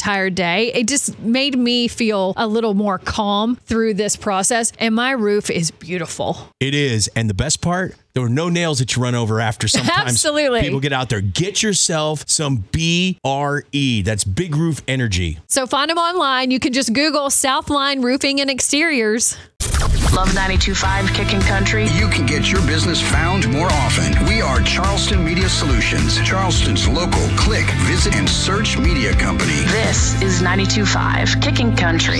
entire day. It just made me feel a little more calm through this process. And my roof is beautiful. It is. And the best part, there were no nails that you run over after. Sometimes Absolutely. People get out there. Get yourself some BRE. That's Big Roof Energy. So find them online. You can just Google Southline Roofing and Exteriors. Love 92.5 Kicking Country. You can get your business found more often. We are Charleston Media Solutions, Charleston's local click, visit, and search media company. This is 92.5 Kicking Country.